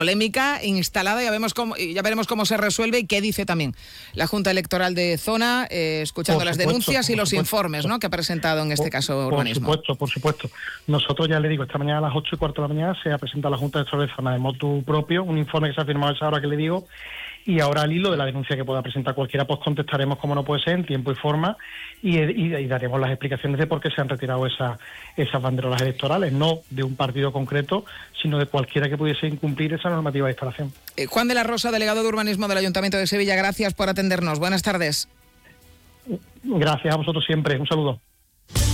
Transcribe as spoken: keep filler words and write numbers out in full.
polémica instalada, ya vemos cómo, ya veremos cómo se resuelve y qué dice también la Junta Electoral de Zona, eh, escuchando Por las supuesto, denuncias y por los supuesto. informes, ¿no?, que ha presentado en este Por, caso por Urbanismo. supuesto, por supuesto. Nosotros, ya le digo, esta mañana a las ocho y cuarto de la mañana se ha presentado a la Junta Electoral de Zona de motu propio, un informe que se ha firmado a esa hora que le digo, y ahora al hilo de la denuncia que pueda presentar cualquiera, pues contestaremos como no puede ser, en tiempo y forma, y, y, y daremos las explicaciones de por qué se han retirado esa, esas banderolas electorales, no de un partido concreto, sino de cualquiera que pudiese incumplir esa normativa de instalación. Eh, Juan de la Rosa, delegado de Urbanismo del Ayuntamiento de Sevilla, gracias por atendernos. Buenas tardes. Gracias a vosotros siempre. Un saludo.